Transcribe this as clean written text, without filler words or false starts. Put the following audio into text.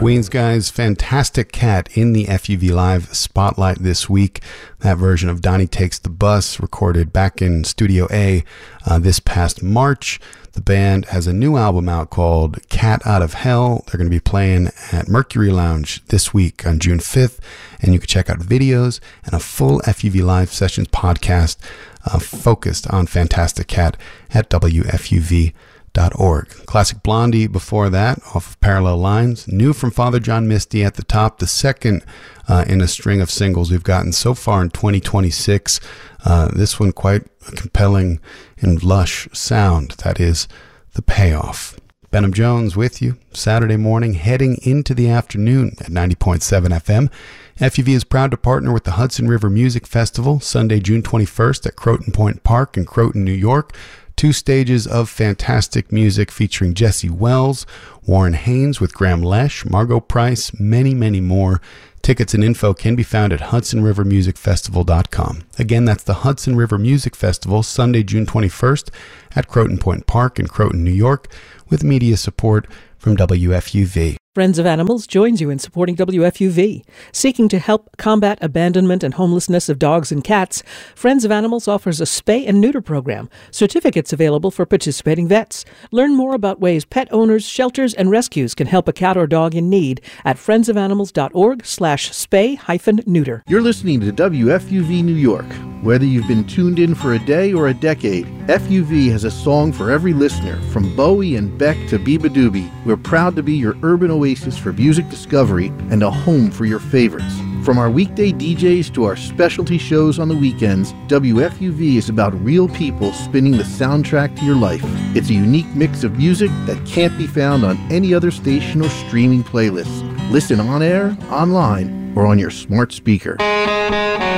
Queens Guys, Fantastic Cat in the FUV Live spotlight this week. That version of Donnie Takes the Bus, recorded back in Studio A this past March. The band has a new album out called Cat Out of Hell. They're going to be playing at Mercury Lounge this week on June 5th, and you can check out videos and a full FUV Live Sessions podcast focused on Fantastic Cat at WFUV.org. Classic Blondie before that, off of Parallel Lines. New from Father John Misty at the top, the second in a string of singles we've gotten so far in 2026. This one quite a compelling and lush sound. That is The Payoff. Benham Jones with you Saturday morning, heading into the afternoon at 90.7 FM. FUV is proud to partner with the Hudson River Music Festival, Sunday, June 21st at Croton Point Park in Croton, New York. 2 stages of fantastic music featuring Jesse Wells, Warren Haynes with Graham Lesh, Margot Price, many, many more. Tickets and info can be found at HudsonRiverMusicFestival.com. Again, that's the Hudson River Music Festival, Sunday, June 21st at Croton Point Park in Croton, New York, with media support from WFUV. Friends of Animals joins you in supporting WFUV. Seeking to help combat abandonment and homelessness of dogs and cats, Friends of Animals offers a spay and neuter program. Certificates available for participating vets. Learn more about ways pet owners, shelters, and rescues can help a cat or dog in need at friendsofanimals.org/spay-neuter. You're listening to WFUV New York. Whether you've been tuned in for a day or a decade, FUV has a song for every listener. From Bowie and Beck to Biba Doobie, we're proud to be your urban oasis for music discovery and a home for your favorites. From our weekday DJs to our specialty shows on the weekends, WFUV is about real people spinning the soundtrack to your life. It's a unique mix of music that can't be found on any other station or streaming playlist. Listen on air, online, or on your smart speaker.